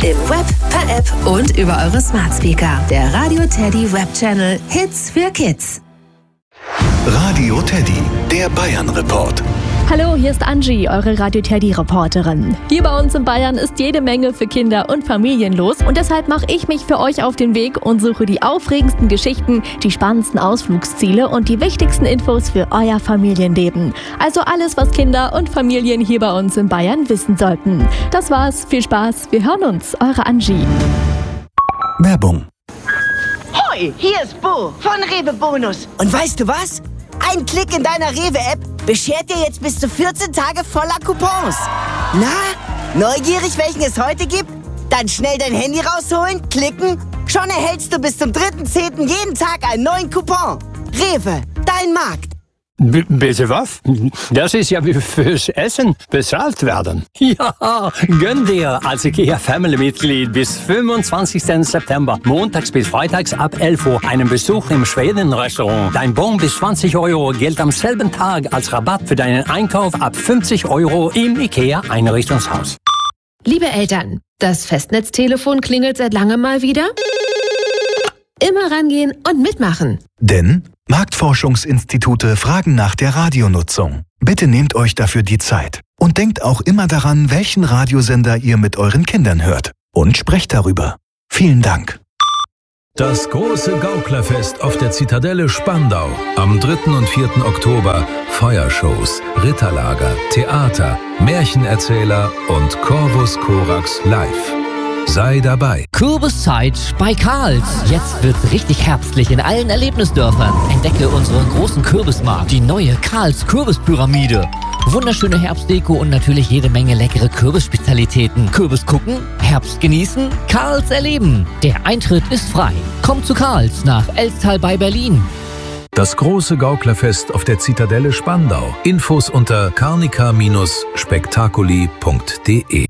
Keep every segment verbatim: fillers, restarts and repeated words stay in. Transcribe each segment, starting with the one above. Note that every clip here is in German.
Im Web, per App und über eure Smart Speaker. Der Radio Teddy Web Channel Hits für Kids. Radio Teddy, der Bayern Report. Hallo, hier ist Angie, eure Radio Teddy Reporterin. Hier bei uns in Bayern ist jede Menge für Kinder und Familien los und deshalb mache ich mich für euch auf den Weg und suche die aufregendsten Geschichten, die spannendsten Ausflugsziele und die wichtigsten Infos für euer Familienleben. Also alles, was Kinder und Familien hier bei uns in Bayern wissen sollten. Das war's, viel Spaß, wir hören uns, eure Angie. Werbung. Hoi, hier ist Bo von Rewe Bonus. Und weißt du was? Ein Klick in deiner Rewe-App beschert dir jetzt bis zu vierzehn Tage voller Coupons. Na, neugierig, welchen es heute gibt? Dann schnell dein Handy rausholen, klicken. Schon erhältst du bis zum dritten zehnten jeden Tag einen neuen Coupon. Rewe, dein Markt. B- bitte was? Das ist ja wie fürs Essen bezahlt werden. Ja, gönn dir als IKEA-Family-Mitglied bis fünfundzwanzigsten September, montags bis freitags ab elf Uhr, einen Besuch im Schweden-Restaurant. Dein Bon bis zwanzig Euro gilt am selben Tag als Rabatt für deinen Einkauf ab fünfzig Euro im IKEA-Einrichtungshaus. Liebe Eltern, das Festnetztelefon klingelt seit langem mal wieder. Immer rangehen und mitmachen. Denn Marktforschungsinstitute fragen nach der Radionutzung. Bitte nehmt euch dafür die Zeit. Und denkt auch immer daran, welchen Radiosender ihr mit euren Kindern hört. Und sprecht darüber. Vielen Dank. Das große Gauklerfest auf der Zitadelle Spandau. Am dritten und vierten Oktober Feuershows, Ritterlager, Theater, Märchenerzähler und Corvus Corax live. Sei dabei. Kürbiszeit bei Karls. Jetzt wird's richtig herbstlich in allen Erlebnisdörfern. Entdecke unseren großen Kürbismarkt, die neue Karls Kürbispyramide. Wunderschöne Herbstdeko und natürlich jede Menge leckere Kürbisspezialitäten. Kürbis gucken, Herbst genießen, Karls erleben. Der Eintritt ist frei. Kommt zu Karls nach Elstal bei Berlin. Das große Gauklerfest auf der Zitadelle Spandau. Infos unter karnika Bindestrich spektakuli punkt de.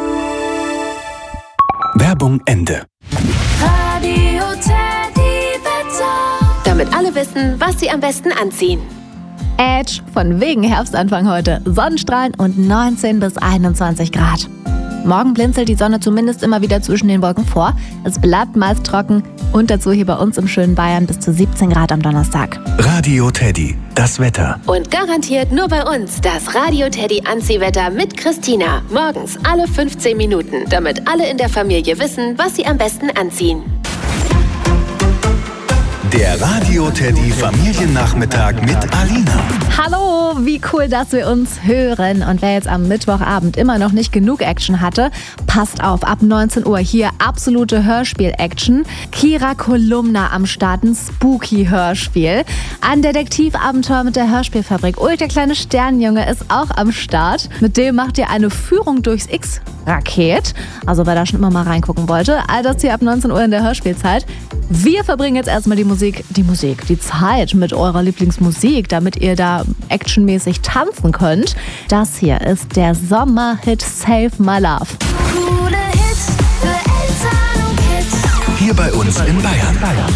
Werbung Ende. Radio Teddy Wetter. Damit alle wissen, was sie am besten anziehen. Edge, von wegen Herbstanfang heute. Sonnenstrahlen und neunzehn bis einundzwanzig Grad. Morgen blinzelt die Sonne zumindest immer wieder zwischen den Wolken vor. Es bleibt meist trocken und dazu hier bei uns im schönen Bayern bis zu siebzehn Grad am Donnerstag. Radio Teddy, das Wetter. Und garantiert nur bei uns das Radio Teddy Anziehwetter mit Christina. Morgens alle fünfzehn Minuten, damit alle in der Familie wissen, was sie am besten anziehen. Der Radio Teddy Familiennachmittag mit Alina. Hallo, wie cool, dass wir uns hören. Und wer jetzt am Mittwochabend immer noch nicht genug Action hatte, passt auf, ab neunzehn Uhr hier absolute Hörspiel-Action. Kira Kolumna am Start, ein Spooky-Hörspiel. Ein Detektivabenteuer mit der Hörspielfabrik. Ulf, der kleine Sternjunge, ist auch am Start. Mit dem macht ihr eine Führung durchs X-Raket. Also wer da schon immer mal reingucken wollte. All das hier ab neunzehn Uhr in der Hörspielzeit. Wir verbringen jetzt erstmal die Musik, die Musik, die Zeit mit eurer Lieblingsmusik, damit ihr da actionmäßig tanzen könnt. Das hier ist der Sommerhit Save My Love. Coole Hits für Eltern und Kids. Hier bei uns in Bayern.